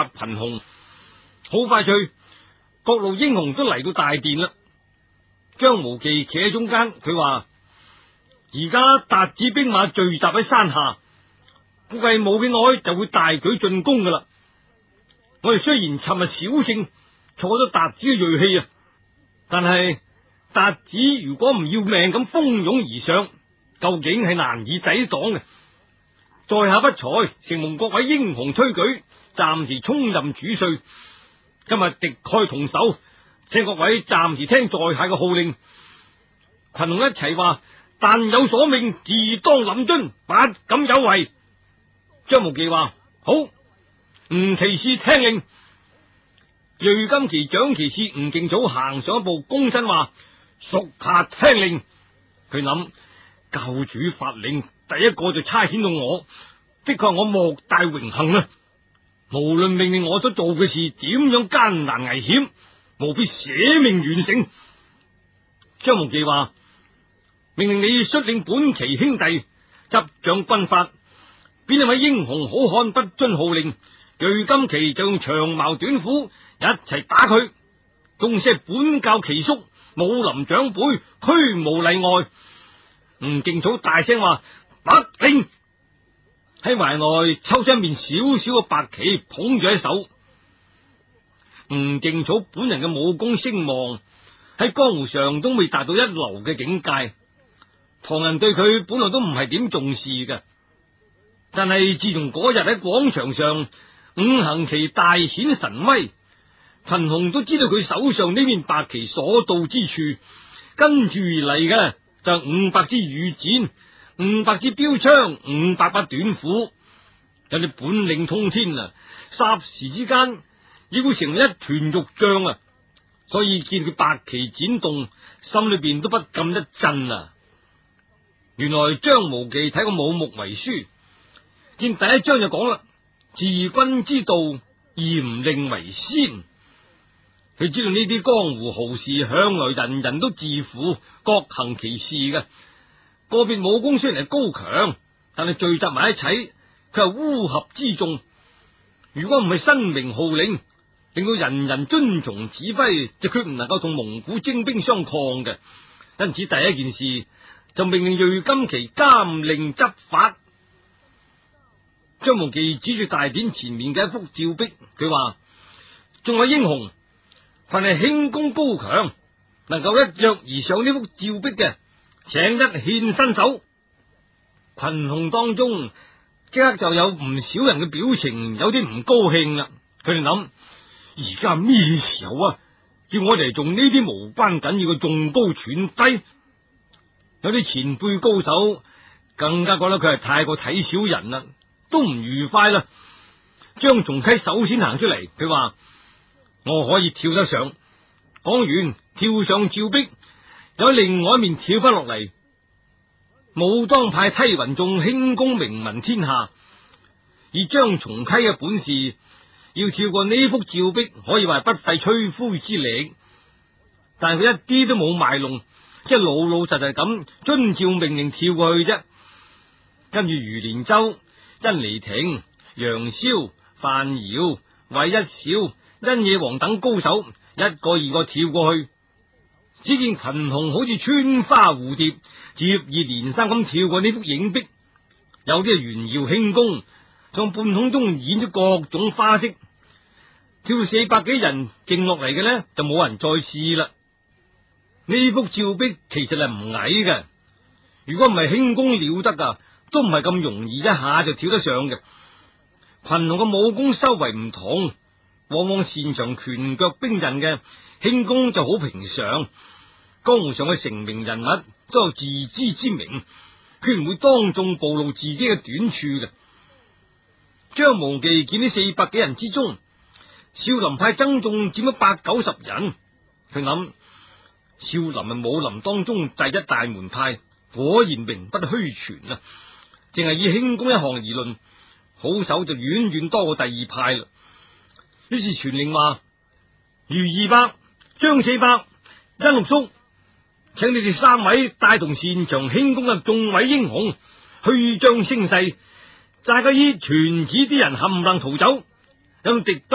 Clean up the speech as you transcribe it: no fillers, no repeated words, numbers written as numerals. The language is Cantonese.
襲群雄。好快脆，各路英雄都嚟到大殿啦。張無忌企喺中間，佢話：而家達子兵馬聚集喺山下，估計冇幾耐就會大舉進攻噶啦。我哋雖然尋日小勝，挫咗達子嘅銳氣啊，但係達子如果唔要命咁蜂擁而上，究竟係難以抵擋嘅。在下不才，承蒙各位英雄推舉，暫時充任主帥。今日敵愾同手，請各位暫時聽在下嘅號令。群雄一齊話：但有所命，自當臨遵，不敢有違。張無忌話：好，吳騎士聽令。銳金旗掌旗士吳敬祖行上一步，躬身話：屬下聽令。佢諗，教主發令，第一個就差遣到我，的確係我莫大榮幸啊！無論命令我所做嘅事點樣艱難危險，務必捨命完成。張無忌話：命令你率領本旗兄弟執掌軍法，邊一位英雄好漢不遵號令，銳金旗就用長矛短斧一齊打佢。縱使本教旗叔、武林長輩，俱無例外。吳敬祖大聲話：得令！喺懷內抽出一面小小嘅白旗，捧住喺手。吳敬祖本人嘅武功聲望喺江湖上都未達到一流嘅境界，旁人對佢本來都唔係點重視嘅。但係自從嗰日喺廣場上五行旗大顯神威，群雄都知道佢手上呢面白旗所到之處，跟住而嚟嘅就500支羽箭、500支標槍、500把短斧，有啲本領通天啊！霎時之間已會成為一團肉醬啊！所以見佢白旗展動，心裏邊都不禁一震啊！原來張無忌睇過武穆遺書，見第一章就講啦：治軍之道，嚴令為先。佢知道呢啲江湖豪士向來人人都自負，各行其事嘅。個別武功雖然係高強，但係聚集埋一齊，佢係烏合之眾。如果唔係申明號令，令到人人遵從指揮，就決唔能夠同蒙古精兵相抗嘅。因此第一件事就命令銳金旗監令執法。張無忌指住大典前面嘅一幅照壁，佢話：眾位英雄，凡係輕功高強，能夠一躍而上呢幅照壁嘅，請一獻身手。群雄當中即刻就有唔少人嘅表情有啲唔高興啦。佢哋諗：而家咩時候啊？叫我哋做呢啲無關緊要嘅重高喘低？有啲前輩高手更加覺得佢係太過睇小人啦，都唔愉快啦。張松溪首先行出嚟，佢話：我可以跳得上。講完跳上照壁，有另外一面跳翻落嚟。武當派梯雲眾輕功名聞天下，以張松溪嘅本事，要跳過呢幅照壁，可以話係不費吹灰之力。但係佢一啲都冇賣弄，即係老老實實咁遵照命令跳過去啫。跟住余連洲、甄尼廷、楊逍、范瑤、韋一少、殷野王等高手一個二個跳過去，只見群雄好似穿花蝴蝶，接二連三咁跳過呢幅影壁。有啲係炫耀輕功，從半空中演出各種花式。跳400幾人勁落嚟嘅呢，就冇人再試啦。呢幅照壁其實係唔矮嘅，如果唔係輕功了得啊，都唔係咁容易一下就跳得上嘅。群雄嘅武功修為唔同，往往擅長拳腳兵刃嘅，輕功就好平常。江湖上嘅成名人物都有自知之明，佢唔會當眾暴露自己嘅短處嘅。張無忌見呢400幾人之中，少林派僧眾佔咗80-90人，佢諗少林係武林當中第一大門派，果然名不虛傳啊！淨係以輕功一項而論，好手就遠遠多過第二派啦。於是傳令話：余200、張400、甄六叔，請你哋3位帶同擅長輕功嘅眾位英雄，虛張聲勢，大家以全子啲人冚唪唥逃走，讓敵